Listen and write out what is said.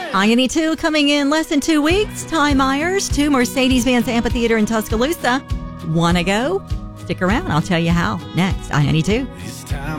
I-92 coming in less than 2 weeks. Ty Myers to Mercedes-Benz Amphitheater in Tuscaloosa. Wanna go? Stick around. I'll tell you how. Next, I-92.